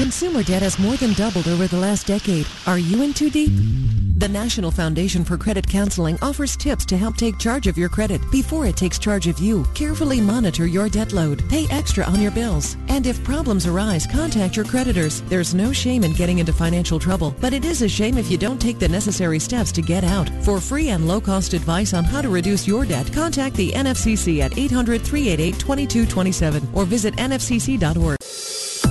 Consumer debt has more than doubled over the last decade. Are you in too deep? The National Foundation for Credit Counseling offers tips to help take charge of your credit before it takes charge of you. Carefully monitor your debt load. Pay extra on your bills. And if problems arise, contact your creditors. There's no shame in getting into financial trouble, but it is a shame if you don't take the necessary steps to get out. For free and low-cost advice on how to reduce your debt, contact the NFCC at 800-388-2227 or visit nfcc.org.